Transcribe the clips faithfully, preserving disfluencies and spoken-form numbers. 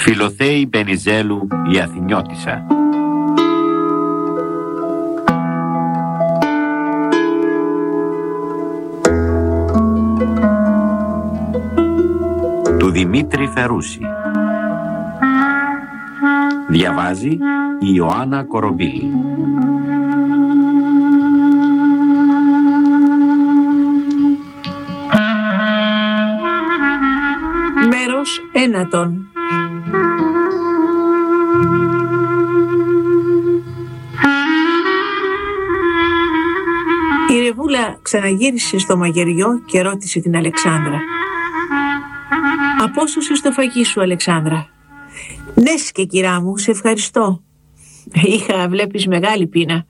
Φιλοθέη Μπενιζέλου, η Αθηνιώτισσα. Του Δημήτρη Φερούση. Διαβάζει η Ιωάννα Κορομπίλη. Μέρος ένατον. Η Ρεβούλα ξαναγύρισε στο μαγειριό και ρώτησε την Αλεξάνδρα. «Απόσωσες το φαγί σου, Αλεξάνδρα?» «Ναι, κυρά μου, σε ευχαριστώ. Είχα, βλέπεις, μεγάλη πείνα».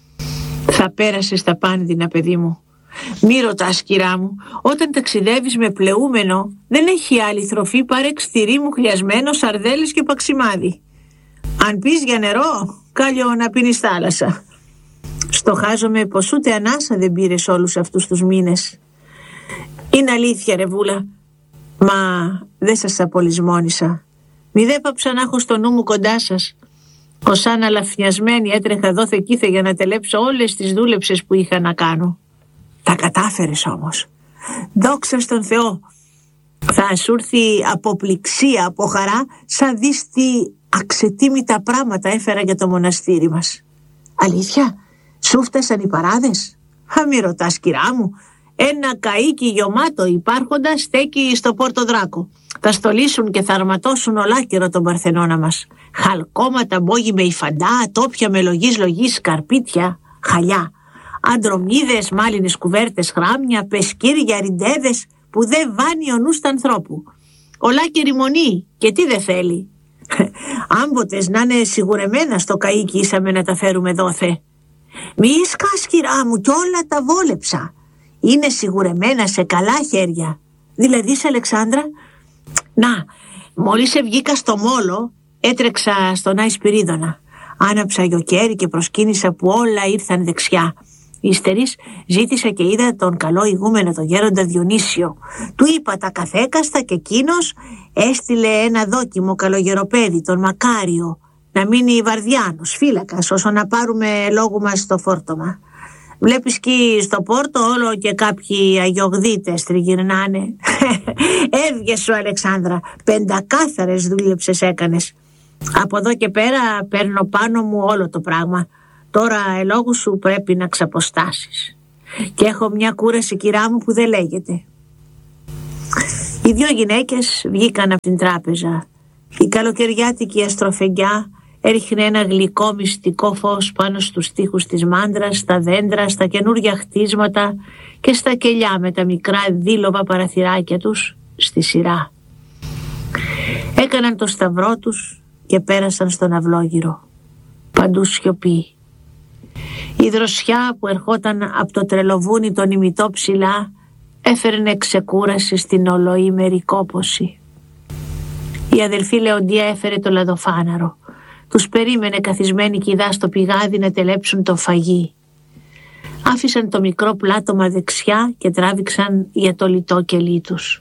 «Θα πέρασες τα πάνδυνα, παιδί μου. Μη ρωτάς, κυρά μου, όταν ταξιδεύεις με πλεούμενο δεν έχει άλλη θροφή παρά ξτηρί μου χλιασμένο, σαρδέλες και παξιμάδι. Αν πεις για νερό, κάλιο να πίνεις θάλασσα. Στοχάζομαι πως ούτε ανάσα δεν πήρες όλους αυτούς τους μήνες». «Είναι αλήθεια, Ρεβούλα. Μα δεν σας απολυσμόνησα. Μη δε πάψα να έχω στο νου μου κοντά σας. Ως σαν αλαφνιασμένη έτρεχα δόθε κήθε για να τελέψω όλες τις δούλεψες που είχα να κάνω. Τα κατάφερες όμως. Δόξα στον Θεό. Θα σου έρθει αποπληξία από χαρά, σαν δεις τι αξετίμητα πράγματα έφερα για το μοναστήρι μας». «Αλήθεια, σου φτάσαν οι παράδες?» «Α, μη ρωτάς, κυρά μου. Ένα καΐκι γιωμάτο υπάρχοντα στέκει στο Πόρτο Δράκο. Θα στολίσουν και θα αρματώσουν ολάκερο τον Παρθενώνα μας. Χαλκόματα, μπόγι με υφαντά, τόπια με λογής λογής, σκαρπίτια, χαλιά. Αντρομίδες, μάλινες κουβέρτες, χράμια, πεσκύρια, ριντέδες που δεν βάνει ο νους του ανθρώπου. Ολάκερη μονή, και τι δεν θέλει. Άμποτες να είναι σιγουρεμένα στο καΐκι ήσαμε να τα φέρουμε δόθε. Μη σκάς, κυρά μου, κι όλα τα βόλεψα. Είναι σιγουρεμένα σε καλά χέρια». «Δηλαδή, σε Αλεξάνδρα?» «Να, μόλις βγήκα στο μόλο, έτρεξα στον Άη Σπυρίδωνα. Άναψα γιοκέρι και προσκύνησα που όλα ήρθαν δεξιά. Ύστερης ζήτησα και είδα τον καλό ηγούμενο, τον γέροντα Διονύσιο. Του είπα τα καθέκαστα και εκείνος έστειλε ένα δόκιμο καλογεροπέδι, τον Μακάριο, να μείνει βαρδιάνος, φύλακας, όσο να πάρουμε λόγου μας στο φόρτωμα. Βλέπεις εκεί στο Πόρτο όλο και κάποιοι αγιογδίτες τριγυρνάνε». «Έβγες σου, Αλεξάνδρα, πεντακάθαρες δούλεψες έκανες. Από εδώ και πέρα παίρνω πάνω μου όλο το πράγμα. Τώρα ελόγου σου πρέπει να ξαποστάσεις. Και έχω μια κούραση, κυρά μου, που δεν λέγεται». Οι δυο γυναίκες βγήκαν από την τράπεζα. Η καλοκαιριάτικη αστροφεγγιά έριχνε ένα γλυκό μυστικό φως πάνω στους τοίχους της μάντρας, στα δέντρα, στα καινούρια χτίσματα και στα κελιά με τα μικρά δίλοβα παραθυράκια τους στη σειρά. Έκαναν το σταυρό τους και πέρασαν στον αυλόγυρο. Παντού σιωπή. Η δροσιά που ερχόταν από το τρελοβούνι τον ημιτό ψηλά έφερνε ξεκούραση στην ολοήμερη κόπωση. Η αδελφή Λεοντία έφερε το λαδοφάναρο. Τους περίμενε καθισμένοι κηδά στο πηγάδι να τελέψουν το φαγί. Άφησαν το μικρό πλάτωμα δεξιά και τράβηξαν για το λιτό κελί τους.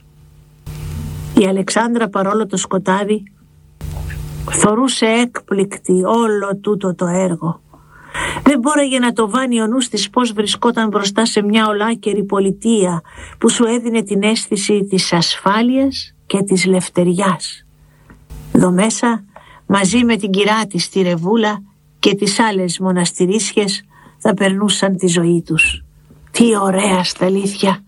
Η Αλεξάνδρα, παρόλο το σκοτάδι, θωρούσε έκπληκτη όλο τούτο το έργο. Δεν μπόρεγε να το βάνει ο νους της πως βρισκόταν μπροστά σε μια ολάκερη πολιτεία που σου έδινε την αίσθηση της ασφάλειας και της λευτεριάς. Εδώ μέσα, μαζί με την κυρά της τη Ρεβούλα και τις άλλες μοναστηρίσιες, θα περνούσαν τη ζωή τους. Τι ωραία στα αλήθεια.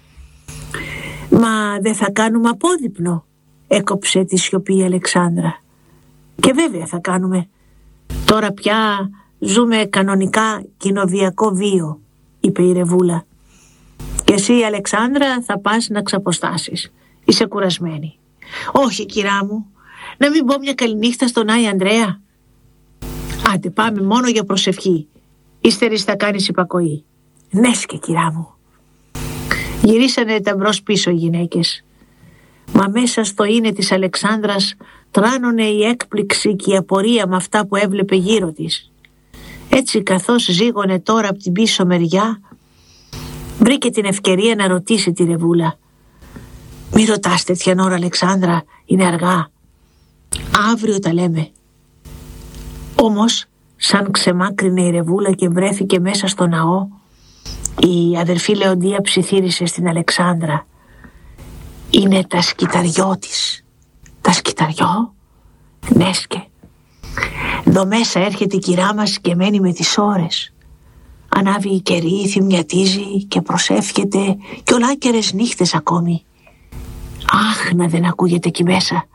«Μα δεν θα κάνουμε απόδειπνο?» έκοψε τη σιωπή η Αλεξάνδρα. «Και βέβαια θα κάνουμε. Τώρα πια ζούμε κανονικά κοινοβιακό βίο», είπε η Ρεβούλα. «Και εσύ, Αλεξάνδρα, θα πας να ξαποστάσεις. Είσαι κουρασμένη». «Όχι, κυρά μου. Να μην πω μια καληνύχτα στον Άη Ανδρέα?» «Άντε, πάμε μόνο για προσευχή. Ύστερης θα κάνεις υπακοή». «Νέσκε, κυρά μου». Γυρίσανε τα μπρος πίσω οι γυναίκες. Μα μέσα στο είναι της Αλεξάνδρας τράνωνε η έκπληξη και η απορία με αυτά που έβλεπε γύρω της. Έτσι, καθώς ζήγωνε τώρα από την πίσω μεριά, βρήκε την ευκαιρία να ρωτήσει τη Ρεβούλα. «Μη ρωτάς τέτοια ώρα, Αλεξάνδρα, είναι αργά». Αύριο τα λέμε. Όμως, σαν ξεμάκρινε η ρεβούλα και βρέθηκε μέσα στο ναό, η αδερφή Λεοντία ψιθύρισε στην Αλεξάνδρα. Είναι τα σκυταριό της. Τα σκυταριό? Νέσκε. Δω μέσα έρχεται η κυρά μας και μένει με τις ώρες. Ανάβει η καιρή, θυμιατίζει και προσεύχεται κι ολάκερες νύχτες ακόμη. Αχ, να δεν ακούγεται εκεί μέσα.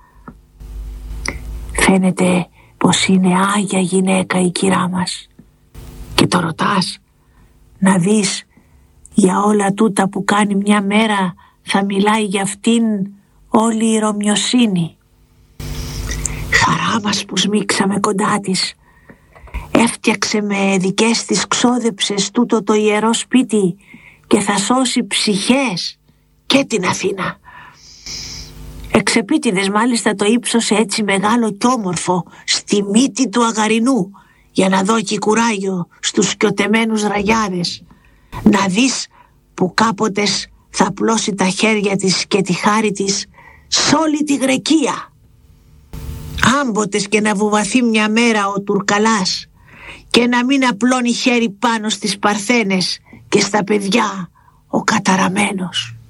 Φαίνεται πως είναι άγια γυναίκα η κυρά μας. Και το ρωτάς, να δεις για όλα τούτα που κάνει μια μέρα θα μιλάει για αυτήν όλη η Ρωμιοσύνη. Χαρά μας που σμίξαμε κοντά της. Έφτιαξε με δικές της ξόδεψες τούτο το ιερό σπίτι και θα σώσει ψυχές και την Αθήνα. Εξεπίτηδες μάλιστα το ύψωσε έτσι μεγάλο κι όμορφο στη μύτη του Αγαρινού για να δώσει κουράγιο στους σκιωτεμένους ραγιάδες. Να δεις που κάποτες θα πλώσει τα χέρια της και τη χάρη της σ' όλη τη Γρεκία. Άμποτες και να βουβαθεί μια μέρα ο Τουρκαλάς και να μην απλώνει χέρι πάνω στις παρθένες και στα παιδιά ο καταραμένος.